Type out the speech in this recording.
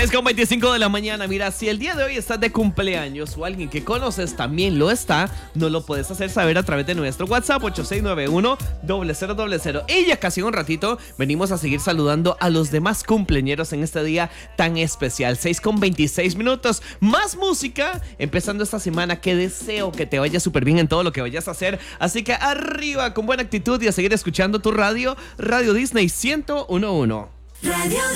6:25 de la mañana. Mira, si el día de hoy estás de cumpleaños o alguien que conoces también lo está, nos lo puedes hacer saber a través de nuestro WhatsApp 8691-0000. Y ya casi un ratito venimos a seguir saludando a los demás cumpleañeros en este día tan especial. 6:26. Más música empezando esta semana. Que deseo que te vaya súper bien en todo lo que vayas a hacer. Así que arriba con buena actitud y a seguir escuchando tu radio, Radio Disney 101.1.